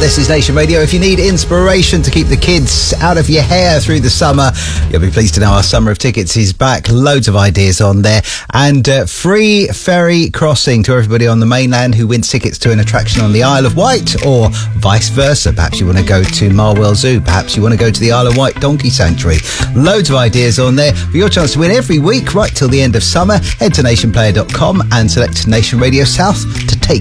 This is Nation Radio. If you need inspiration to keep the kids out of your hair through the summer, you'll be pleased to know our Summer of Tickets is back. Loads of ideas on there. And free ferry crossing to everybody on the mainland who wins tickets to an attraction on the Isle of Wight, or vice versa. Perhaps you want to go to Marwell Zoo. Perhaps you want to go to the Isle of Wight Donkey Sanctuary. Loads of ideas on there for your chance to win every week right till the end of summer. Head to nationplayer.com and select Nation Radio South to take